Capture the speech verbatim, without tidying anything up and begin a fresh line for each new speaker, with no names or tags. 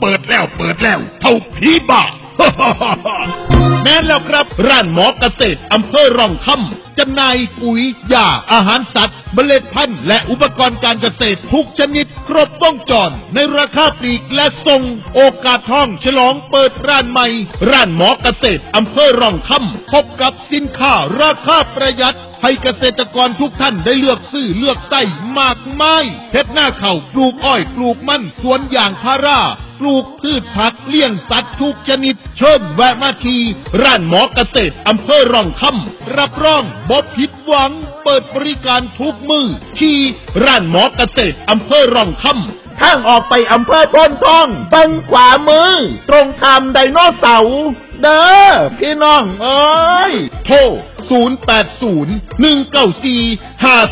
เปิดแล้วเปิดแล้วเท่าผีบ้า แม้แล้วครับร้านหมอเกษตรอำเภอร่องคำจำหน่ายปุ๋ยยาอาหารสัตว์เมล็ดพันธุ์และอุปกรณ์การเกษตรทุกชนิดครบวงจรในราคาปลีกและส่งโอกาสทองฉลองเปิดร้านใหม่ร้านหมอเกษตรอำเภอร่องคำพบกับสินค้าราคาประหยัดให้เกษตรกรทุกท่านได้เลือกซื้อเลือกใส่มากมายเฮ็ดหน้าข้าวปลูกอ้อยปลูกมันสวนยางพาราปลูกพืชผักเลี้ยงสัตว์ทุกชนิดเชิญแวะมาที่ร้านหมอเกษตรอำเภอร่องคำรับรองบ่ผิดหวังเปิดบริการทุกมือที่ร้านหมอเกษตรอำเภอร่องคำทางออกไปอำเภอโพนทองฝั่งขวามือตรงข้ามไดโนเสาร์เด้อพี่น้องเอ้ยโทรศูนย์ แปด ศูนย์ หนึ่ง เก้า สี่ ห้า